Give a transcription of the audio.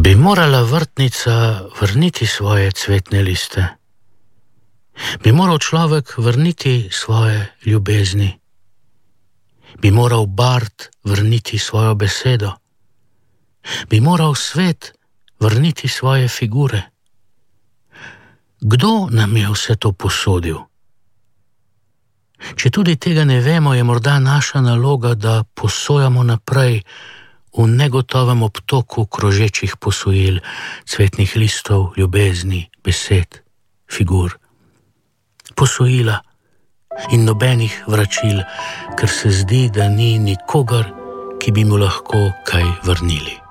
Bi morala vrtnica vrniti svoje cvetne liste? Bi moral človek vrniti svoje ljubezni? Bi moral bard vrniti svojo besedo? Bi moral svet vrniti svoje figure? Kdo nam je vse to posodil? Če tudi tega ne vemo, je morda naša naloga, da posojamo naprej v negotovem obtoku krožečih posojil, cvetnih listov, ljubezni, besed, figur. Posojila in nobenih vračil, ker se zdi, da ni nikogar, ki bi mu lahko kaj vrnili.